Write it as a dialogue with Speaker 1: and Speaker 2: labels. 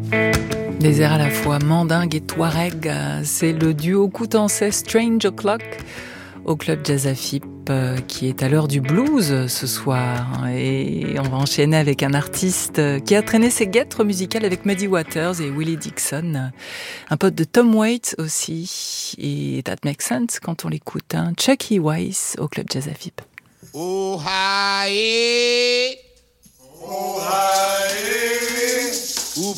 Speaker 1: Des airs à la fois mandingue et touareg, c'est le duo coutancais Strange O'Clock au club Jazz Afip qui est à l'heure du blues ce soir. Et on va enchaîner avec un artiste qui a traîné ses guêtres musicales avec Muddy Waters et Willie Dixon, un pote de Tom Waits aussi, et that makes sense quand on l'écoute, hein. Chucky Weiss au club Jazz Afip.
Speaker 2: Oh hi, oh hi.